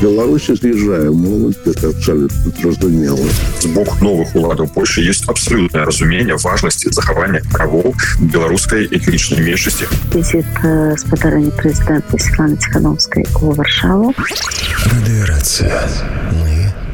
Беларусі з'язджае моладзь, гэта абсалютна зразумела. З боку новых уладаў Польшчы ёсць абсалютнае разуменне важнасці захавання правоў беларускай этнічнай меншасці. Візіт спадарэння прэзідэнта Светланы Ціхановскай у Варшаву. Радыёрацыя. Мы